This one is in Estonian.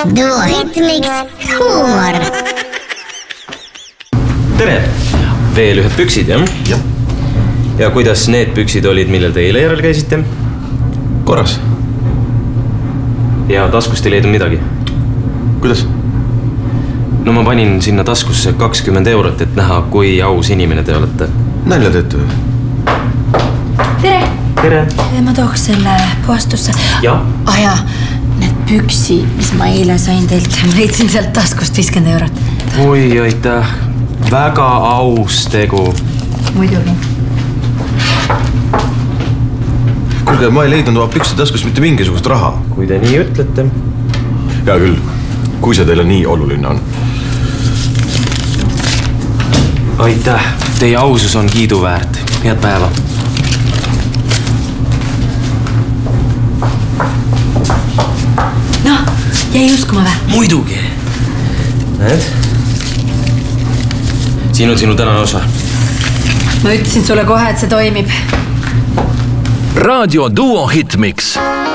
Duo Hitmix huumor. Tere! Veel ühed püksid, jah? Jah. Ja kuidas need püksid olid, millel te eile järel käisite? Korras. Ja taskust ei leidnud midagi? Kuidas? No ma panin sinna taskusse 20 €, et näha, kui aus inimene te olete. Nälja teete või? Tere! Tere! Ma tooks selle puhastusse. Ja? Jaa, need püksid, mis ma eile sain teilt, ma leidsin sealt taskust 50 €. Oi, aitäh! Väga aus tegu. Muidugi. Kuulge, ma ei leidnud oma pükste taskust mitte mingisugust raha. Kui te nii ütlete. Hea küll, kui see teile nii oluline on. Aitäh! Teie ausus on kiiduväärt. Head päeva! Noh, jäi uskuma vä? Muidugi! Näed? Siin on sinu tänane osa. Ma ütlesin sulle kohe, et see toimib. Raadio Duo Hitmix.